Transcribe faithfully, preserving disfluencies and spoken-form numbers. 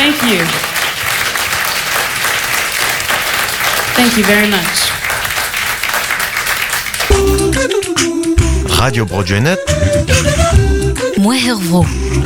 Thank you. Thank you very much. Radio Broadway Net Moi Hervaux.